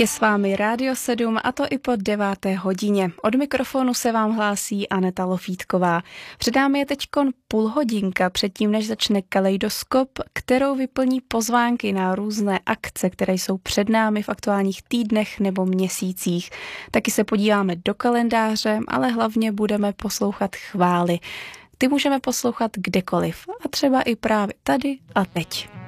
Je s vámi Rádio 7 a to i po 9. hodině. Od mikrofonu se vám hlásí Aneta Lofítková. Předáme je teďkon půl hodinka předtím, než začne Kaleidoskop, kterou vyplní pozvánky na různé akce, které jsou před námi v aktuálních týdnech nebo měsících. Taky se podíváme do kalendáře, ale hlavně budeme poslouchat chvály. Ty můžeme poslouchat kdekoliv a třeba i právě tady a teď.